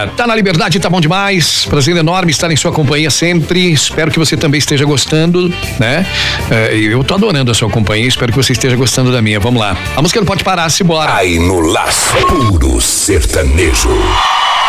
Tá na Liberdade, tá bom demais. Prazer enorme estar em sua companhia sempre. Espero que você também esteja gostando, né? Eu tô adorando a sua companhia, espero que você esteja gostando da minha. Vamos lá. A música não pode parar, se bora. Aí no Laço, puro sertanejo.